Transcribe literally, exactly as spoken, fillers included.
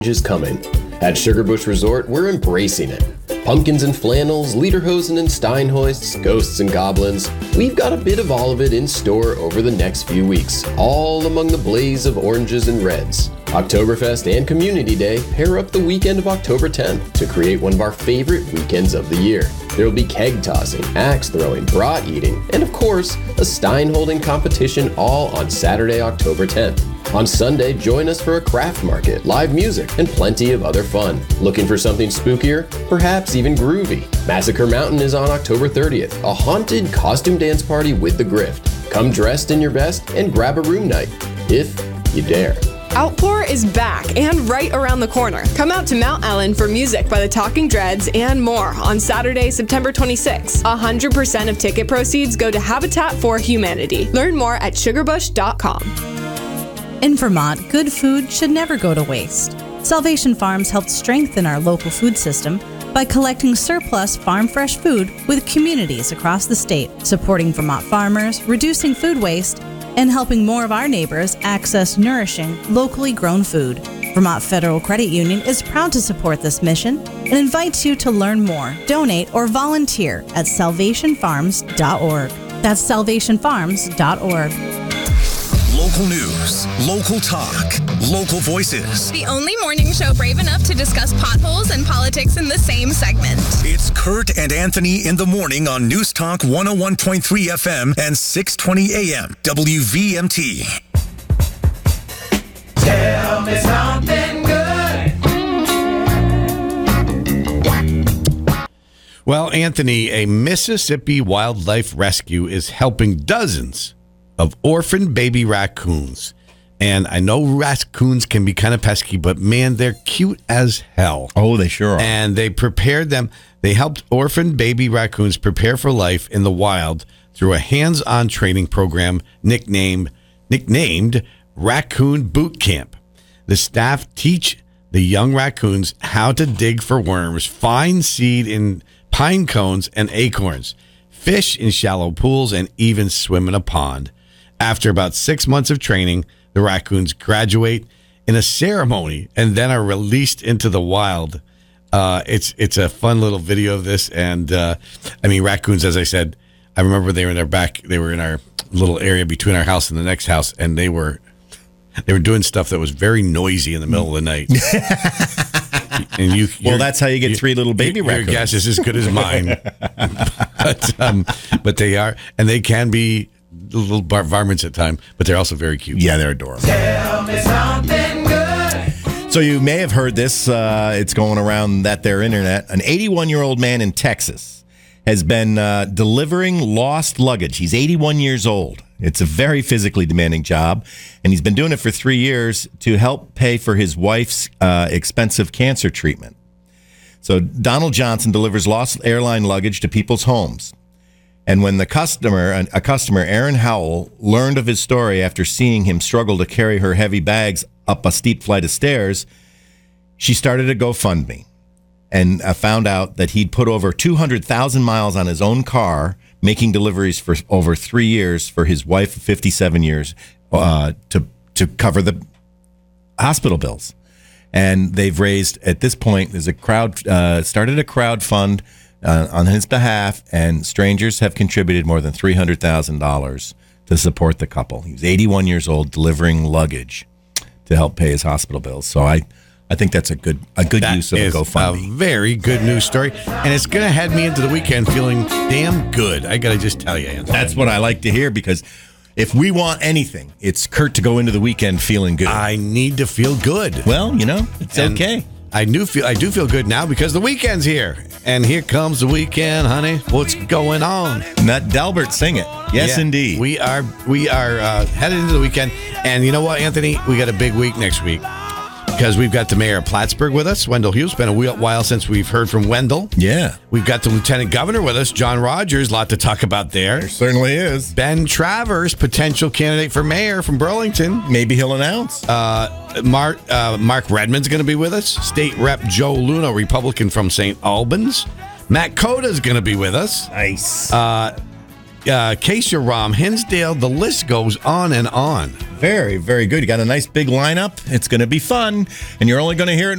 is coming. At Sugarbush Resort, we're embracing it. Pumpkins and flannels, lederhosen and steinhoists, ghosts and goblins. We've got a bit of all of it in store over the next few weeks, all among the blaze of oranges and reds. Oktoberfest and Community Day pair up the weekend of October tenth to create one of our favorite weekends of the year. There will be keg tossing, axe throwing, brat eating, and of course, a stein holding competition all on Saturday, October tenth. On Sunday, join us for a craft market, live music, and plenty of other fun. Looking for something spookier? Perhaps even groovy? Massacre Mountain is on October thirtieth, a haunted costume dance party with the Grift. Come dressed in your best and grab a room night, if you dare. Outpour is back and right around the corner. Come out to Mount Ellen for music by the Talking Dreads and more on Saturday, September twenty-sixth. one hundred percent of ticket proceeds go to Habitat for Humanity. Learn more at sugarbush dot com. In Vermont, good food should never go to waste. Salvation Farms helped strengthen our local food system by collecting surplus farm fresh food with communities across the state, supporting Vermont farmers, reducing food waste, and helping more of our neighbors access nourishing, locally grown food. Vermont Federal Credit Union is proud to support this mission and invites you to learn more, donate, or volunteer at salvation farms dot org. That's salvation farms dot org. Local news, local talk, local voices. The only morning show brave enough to discuss potholes and politics in the same segment. It's Kurt and Anthony in the morning on News Talk one oh one point three F M and six twenty A M W V M T. Tell me something good. Well, Anthony, a Mississippi wildlife rescue is helping dozens of orphan baby raccoons. And I know raccoons can be kind of pesky, but man, they're cute as hell. Oh, they sure are. And they prepared them. They helped orphan baby raccoons prepare for life in the wild through a hands-on training program nicknamed nicknamed Raccoon Boot Camp. The staff teach the young raccoons how to dig for worms, find seed in pine cones and acorns, fish in shallow pools, and even swim in a pond. After about six months of training, the raccoons graduate in a ceremony and then are released into the wild. Uh, it's it's a fun little video of this, and uh, I mean raccoons. As I said, I remember they were in our back. They were in our little area between our house and the next house, and they were they were doing stuff that was very noisy in the middle of the night. And you, well, that's how you get three little baby your, raccoons. Your guess is as good as mine. but, um, but they are, and they can be little bar- varmints at times, but they're also very cute. Yeah, they're adorable. Tell me something good. So you may have heard this. Uh, it's going around that their internet. An eighty-one-year-old man in Texas has been uh, delivering lost luggage. He's eighty-one years old. It's a very physically demanding job, and he's been doing it for three years to help pay for his wife's uh, expensive cancer treatment. So Donald Johnson delivers lost airline luggage to people's homes. And when the customer, a customer, Aaron Howell, learned of his story after seeing him struggle to carry her heavy bags up a steep flight of stairs, she started a GoFundMe and found out that he'd put over two hundred thousand miles on his own car, making deliveries for over three years for his wife of fifty-seven years uh, to to cover the hospital bills. And they've raised, at this point, there's a crowd, uh, started a crowd fund uh, on his behalf, and strangers have contributed more than three hundred thousand dollars to support the couple. He was eighty-one years old, delivering luggage to help pay his hospital bills. So I, I think that's a good a good That use of a is GoFundMe. a very good news story, and it's going to head me into the weekend feeling damn good. I got to just tell you, Anthony. That's what I like to hear, because if we want anything, it's Kurt to go into the weekend feeling good. I need to feel good. Well, you know, it's And okay. I do feel I do feel good now because the weekend's here, and here comes the weekend, honey. What's going on? Not Delbert, sing it. Yes, Yeah, indeed. We are we are uh, headed into the weekend, and you know what, Anthony? We got a big week next week because we've got the mayor of Plattsburgh with us, Wendell Hughes. Been a while since we've heard from Wendell. Yeah. We've got the lieutenant governor with us, John Rogers. A lot to talk about there. There certainly is. Ben Travers, potential candidate for mayor from Burlington. Maybe he'll announce. Uh, Mark uh, Mark Redmond's going to be with us. State Rep Joe Luna, Republican from Saint Albans. Matt Coda's going to be with us. Nice. Uh, uh, Kesharam, Hinsdale. The list goes on and on. Very, very good. You got a nice big lineup. It's going to be fun, and you're only going to hear it